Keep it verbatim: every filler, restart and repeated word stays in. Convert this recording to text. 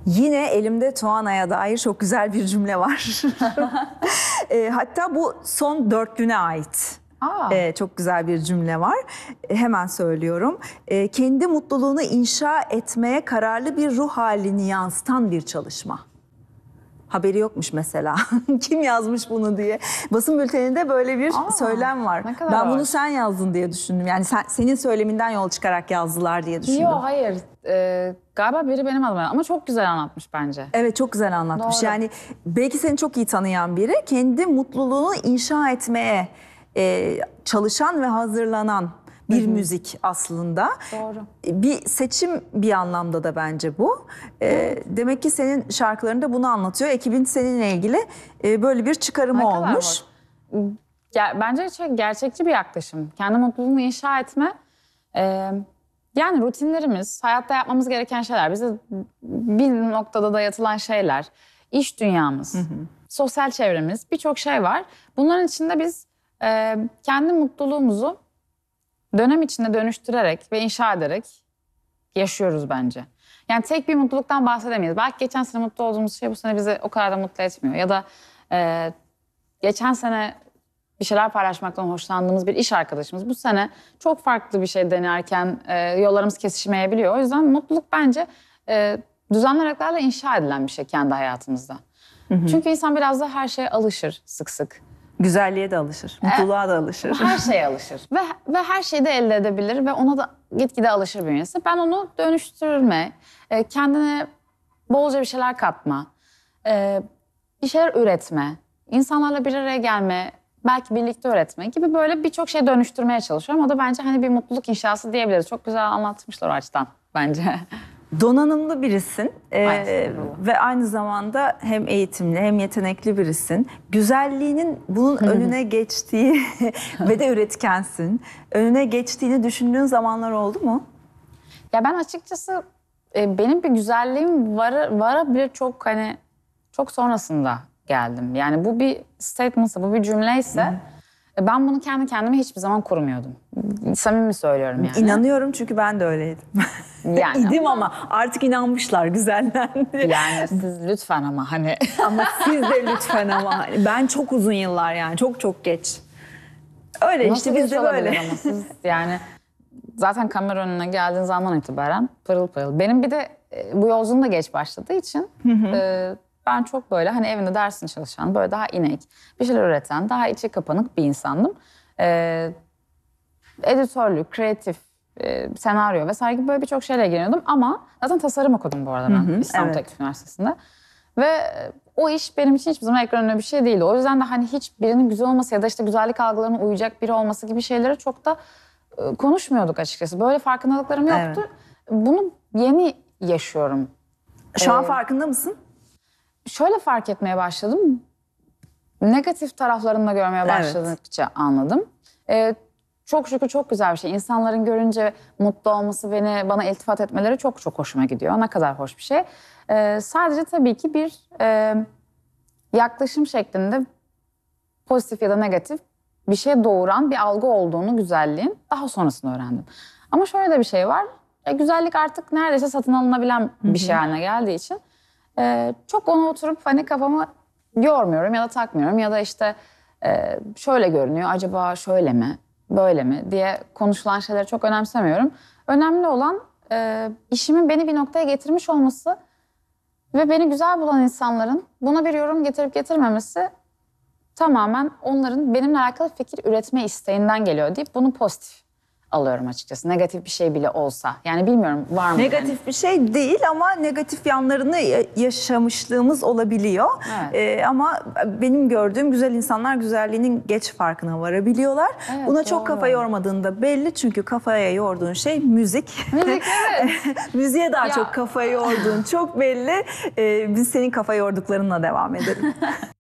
Yine elimde Tuana'ya dair çok güzel bir cümle var. e, hatta bu son dörtlüğüne ait. E, çok güzel bir cümle var. E, hemen söylüyorum. E, kendi mutluluğunu inşa etmeye kararlı bir ruh halini yansıtan bir çalışma. Haberi yokmuş mesela. Kim yazmış bunu diye. Basın bülteninde böyle bir Aa, söylem var. Ben bunu var. Sen yazdın diye düşündüm. Yani sen, senin söyleminden yol çıkarak yazdılar diye düşündüm. Yok hayır. Ee, galiba biri benim adıma ama çok güzel anlatmış bence. Evet çok güzel anlatmış. Doğru. Yani belki seni çok iyi tanıyan biri kendi mutluluğunu inşa etmeye e, çalışan ve hazırlanan bir Hı-hı. müzik aslında. Doğru. Bir seçim bir anlamda da bence bu. Ee, demek ki senin şarkılarında bunu anlatıyor. Ekibin seninle ilgili e, böyle bir çıkarımı ne olmuş. Ger- bence çok gerçekçi bir yaklaşım. Kendi mutluluğunu inşa etme. E, yani rutinlerimiz, hayatta yapmamız gereken şeyler, bize bir noktada dayatılan şeyler, iş dünyamız, Hı-hı. sosyal çevremiz, birçok şey var. Bunların içinde biz e, kendi mutluluğumuzu dönem içinde dönüştürerek ve inşa ederek yaşıyoruz bence. Yani tek bir mutluluktan bahsedemeyiz. Belki geçen sene mutlu olduğumuz şey bu sene bizi o kadar da mutlu etmiyor. Ya da e, geçen sene bir şeyler paylaşmaktan hoşlandığımız bir iş arkadaşımız bu sene çok farklı bir şey denerken e, yollarımız kesişmeyebiliyor. O yüzden mutluluk bence e, düzenli aralıklarla inşa edilen bir şey kendi hayatımızda. Hı hı. Çünkü insan biraz da her şeye alışır sık sık. Güzelliğe de alışır, mutluluğa da alışır. Her şeye alışır ve ve her şeyi de elde edebilir ve ona da gitgide alışır bünyesi. Ben onu dönüştürme, kendine bolca bir şeyler katma, bir şeyler üretme, insanlarla bir araya gelme, belki birlikte öğretme gibi böyle birçok şey dönüştürmeye çalışıyorum. O da bence hani bir mutluluk inşası diyebiliriz. Çok güzel anlatmışlar o açıdan bence. Donanımlı birisin ee, ve aynı zamanda hem eğitimli hem yetenekli birisin. Güzelliğinin bunun önüne geçtiği ve de üretkensin. Önüne geçtiğini düşündüğün zamanlar oldu mu? Ya ben açıkçası e, benim bir güzelliğim var, varabilir çok hani çok sonrasında geldim. Yani bu bir statement'sa, bu bir cümleyse Hı. ben bunu kendi kendime hiçbir zaman kurmuyordum. Samimi söylüyorum yani. İnanıyorum çünkü ben de öyleydim. Yani İdim ama... ama artık inanmışlar güzellendi. Yani siz lütfen ama hani. Ama siz de lütfen ama. Ben çok uzun yıllar yani çok çok geç. Öyle Nasıl işte biz de böyle. Ama siz yani zaten kamera önüne geldiğin zaman itibaren pırıl pırıl. Benim bir de bu yolculuğum da geç başladığı için hı hı. E, ben çok böyle hani evinde dersini çalışan, böyle daha inek, bir şeyler üreten, daha içe kapanık bir insandım. E, editörlük, kreatif, e, senaryo vesaire gibi böyle birçok şeyle ilgileniyordum. Ama zaten tasarım okudum bu arada ben hı hı, İstanbul evet. Teknik Üniversitesi'nde. Ve o iş benim için hiçbir zaman ekran önüne bir şey değildi. O yüzden de hani hiç birinin güzel olması ya da işte güzellik algılarına uyacak biri olması gibi şeyleri çok da e, konuşmuyorduk açıkçası. Böyle farkındalıklarım yoktu. Evet. Bunu yeni yaşıyorum. Şu an ee, farkında mısın? Şöyle fark etmeye başladım. Negatif taraflarını da görmeye başladıkça evet. anladım. Ee, çok şükür çok güzel bir şey. İnsanların görünce mutlu olması, beni bana iltifat etmeleri çok çok hoşuma gidiyor. Ne kadar hoş bir şey. Ee, sadece tabii ki bir e, yaklaşım şeklinde pozitif ya da negatif bir şey doğuran bir algı olduğunu güzelliğin daha sonrasında öğrendim. Ama şöyle de bir şey var. E, güzellik artık neredeyse satın alınabilen bir Hı-hı. şey haline geldiği için e, çok ona oturup hani kafamı yormuyorum ya da takmıyorum ya da işte e, şöyle görünüyor acaba şöyle mi böyle mi diye konuşulan şeyleri çok önemsemiyorum. Önemli olan e, işimin beni bir noktaya getirmiş olması ve beni güzel bulan insanların buna bir yorum getirip getirmemesi tamamen onların benimle alakalı fikir üretme isteğinden geliyor deyip bunu pozitif alıyorum açıkçası. Negatif bir şey bile olsa. Yani bilmiyorum var mı? Negatif yani? Bir şey değil ama negatif yanlarını yaşamışlığımız olabiliyor. Evet. Ee, ama benim gördüğüm güzel insanlar güzelliğinin geç farkına varabiliyorlar. Evet, Buna doğru. çok kafa yormadığında belli çünkü kafaya yorduğun şey müzik. Müzik evet. Müziğe daha ya. çok kafa yorduğun çok belli. Ee, biz senin kafa yorduklarınla devam edelim.